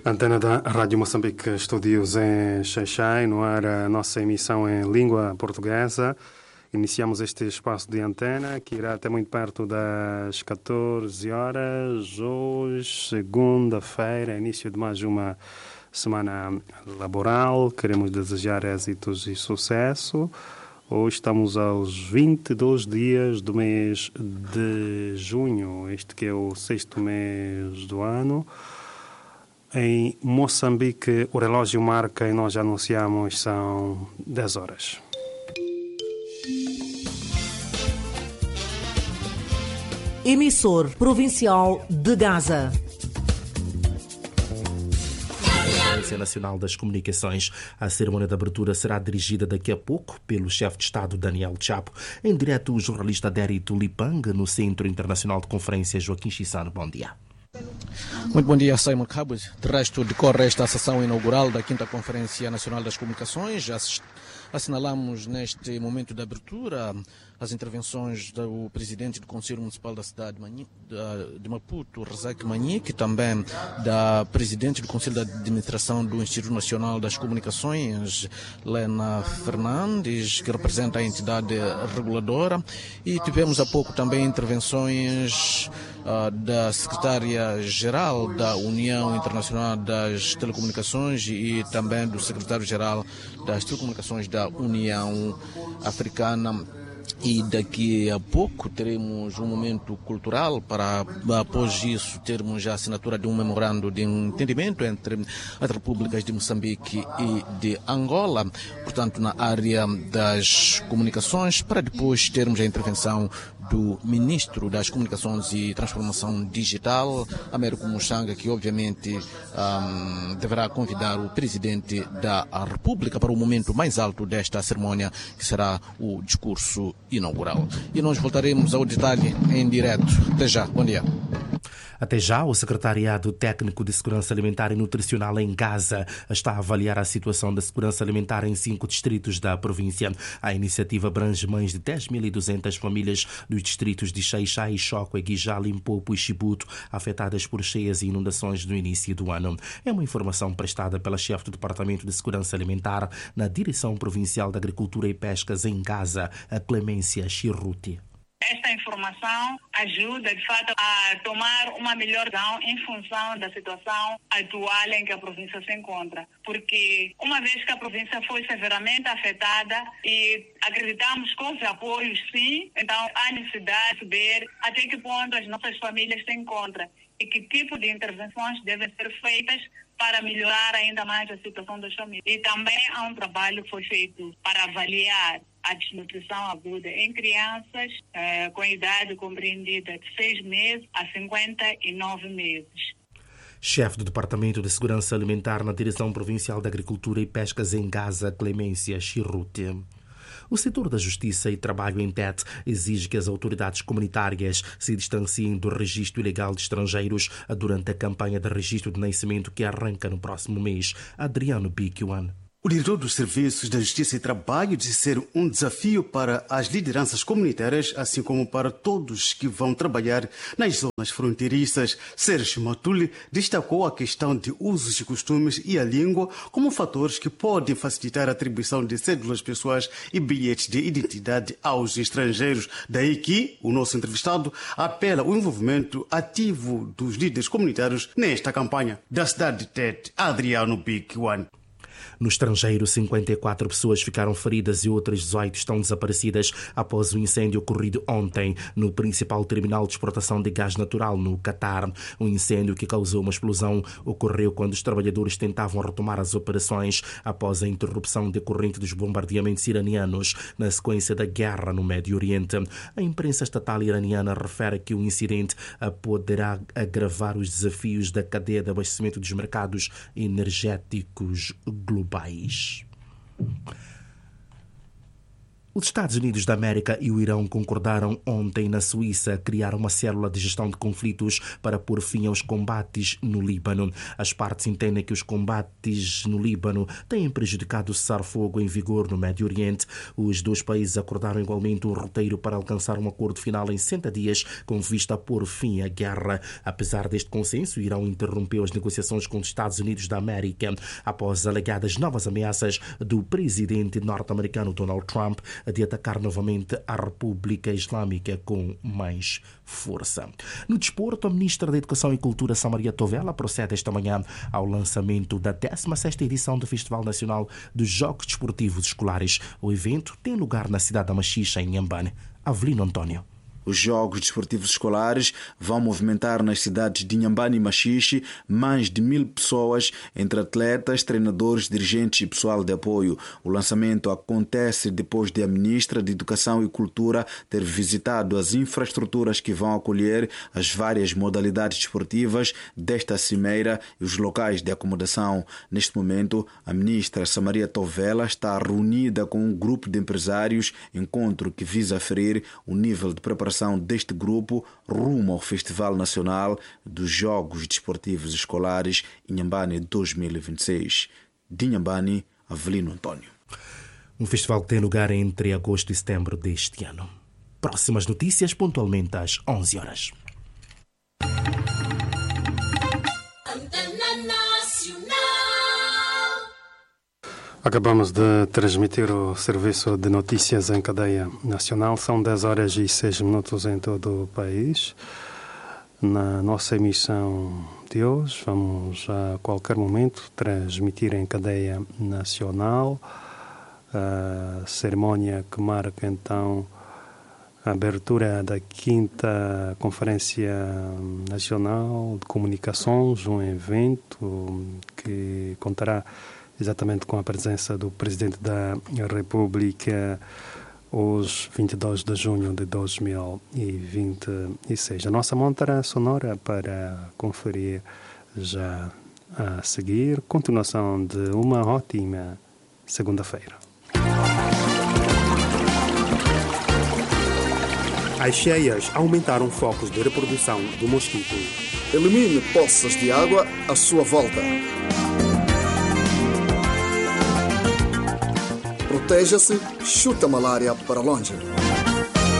Antena da Rádio Moçambique, estúdios em Xai-Xai, no ar a nossa emissão em língua portuguesa. Iniciamos este espaço de antena que irá até muito perto das 14 horas, hoje, segunda-feira, início de mais uma semana laboral. Queremos desejar êxitos e sucesso. Hoje estamos aos 22 dias do mês de junho, este que é o sexto mês do ano. Em Moçambique, o relógio marca e nós já anunciamos, são 10 horas. Emissor provincial de Gaza. Agência Nacional das Comunicações. A cerimônia de abertura será dirigida daqui a pouco pelo chefe de Estado Daniel Chapo. Em direto, o jornalista Derry Tulipang, no Centro Internacional de Conferência Joaquim Chissano. Bom dia. Muito bom dia, Simon Cabo. De resto, decorre esta sessão inaugural da 5ª Conferência Nacional das Comunicações. Já assinalamos neste momento de abertura as intervenções do presidente do Conselho Municipal da cidade de Maputo, Rezak Manhique, também da presidente do Conselho de Administração do Instituto Nacional das Comunicações, Lena Fernandes, que representa a entidade reguladora, e tivemos há pouco também intervenções da secretária-geral da União Internacional das Telecomunicações e também do secretário-geral das Telecomunicações da União Africana. E daqui a pouco teremos um momento cultural para, após isso, termos a assinatura de um memorando de entendimento entre as repúblicas de Moçambique e de Angola, portanto, na área das comunicações, para depois termos a intervenção do Ministro das Comunicações e Transformação Digital, Américo Muxanga, que obviamente deverá convidar o Presidente da República para o momento mais alto desta cerimônia, que será o discurso inaugural. E nós voltaremos ao detalhe em direto. Até já. Bom dia. Até já, o Secretariado Técnico de Segurança Alimentar e Nutricional em Gaza está a avaliar a situação da segurança alimentar em 5 distritos da província. A iniciativa abrange mais de 10.200 famílias dos distritos de Xai-Xai, Choco, Guijá, Limpopo e Chibuto, afetadas por cheias e inundações no início do ano. É uma informação prestada pela chefe do Departamento de Segurança Alimentar na Direção Provincial de Agricultura e Pescas em Gaza, a Clemência Chirruti. Esta informação ajuda, de fato, a tomar uma melhor decisão em função da situação atual em que a província se encontra. Porque, uma vez que a província foi severamente afetada e acreditamos que houve apoios, sim, então há necessidade de saber até que ponto as nossas famílias se encontram e que tipo de intervenções devem ser feitas para melhorar ainda mais a situação das famílias. E também há um trabalho que foi feito para avaliar a desnutrição aguda em crianças com idade compreendida de 6 meses a 59 meses. Chefe do Departamento de Segurança Alimentar na Direção Provincial de Agricultura e Pescas em Gaza, Clemência Chirruti. O setor da Justiça e Trabalho em Tete exige que as autoridades comunitárias se distanciem do registro ilegal de estrangeiros durante a campanha de registro de nascimento que arranca no próximo mês. Adriano Bikiwan. O diretor dos Serviços da Justiça e Trabalho disse ser um desafio para as lideranças comunitárias, assim como para todos que vão trabalhar nas zonas fronteiriças. Sérgio Matuli destacou a questão de usos e costumes e a língua como fatores que podem facilitar a atribuição de cédulas pessoais e bilhetes de identidade aos estrangeiros. Daí que o nosso entrevistado apela ao envolvimento ativo dos líderes comunitários nesta campanha. Da cidade de Tete, Adriano Big One. No estrangeiro, 54 pessoas ficaram feridas e outras 18 estão desaparecidas após o incêndio ocorrido ontem no principal terminal de exportação de gás natural no Catar. Um incêndio que causou uma explosão ocorreu quando os trabalhadores tentavam retomar as operações após a interrupção decorrente dos bombardeamentos iranianos na sequência da guerra no Médio Oriente. A imprensa estatal iraniana refere que o incidente poderá agravar os desafios da cadeia de abastecimento dos mercados energéticos globais. Os Estados Unidos da América e o Irão concordaram ontem na Suíça criar uma célula de gestão de conflitos para pôr fim aos combates no Líbano. As partes entendem que os combates no Líbano têm prejudicado o cessar-fogo em vigor no Médio Oriente. Os dois países acordaram igualmente um roteiro para alcançar um acordo final em 60 dias com vista a pôr fim à guerra. Apesar deste consenso, o Irão interrompeu as negociações com os Estados Unidos da América após alegadas novas ameaças do presidente norte-americano Donald Trump de atacar novamente a República Islâmica com mais força. No desporto, a ministra da Educação e Cultura, Samaria Tovela, procede esta manhã ao lançamento da 16ª edição do Festival Nacional dos Jogos Desportivos Escolares. O evento tem lugar na cidade da Machixa, em Inhambane. Avelino António. Os Jogos Desportivos Escolares vão movimentar nas cidades de Inhambane e Machixe mais de 1000 pessoas, entre atletas, treinadores, dirigentes e pessoal de apoio. O lançamento acontece depois de a Ministra de Educação e Cultura ter visitado as infraestruturas que vão acolher as várias modalidades desportivas desta cimeira e os locais de acomodação. Neste momento, a Ministra Samaria Tovela está reunida com um grupo de empresários, encontro que visa aferir o nível de preparação deste grupo rumo ao Festival Nacional dos Jogos Desportivos Escolares Inhambane 2026. De Inhambane, Avelino António. Um festival que tem lugar entre agosto e setembro deste ano. Próximas notícias pontualmente às 11 horas. Acabamos de transmitir o serviço de notícias em cadeia nacional. São 10 horas e 6 minutos em todo o país. Na nossa emissão de hoje, vamos a qualquer momento transmitir em cadeia nacional a cerimónia que marca então a abertura da 5ª Conferência Nacional de Comunicações, um evento que contará exatamente com a presença do Presidente da República, hoje 22 de junho de 2026. A nossa montra sonora para conferir já a seguir. Continuação de uma ótima segunda-feira. As cheias aumentaram focos de reprodução do mosquito. Elimine poças de água à sua volta. Proteja-se, chute a malária para longe.